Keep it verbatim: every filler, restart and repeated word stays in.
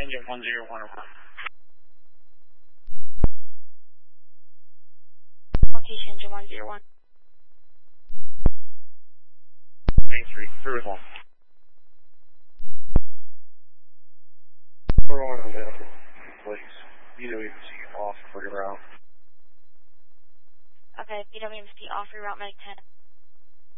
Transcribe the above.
engine one zero one over. Location engine one zero one. Main Street, through as one. We're on the please. B W C off for your route. Okay, B W C off reroute medic ten.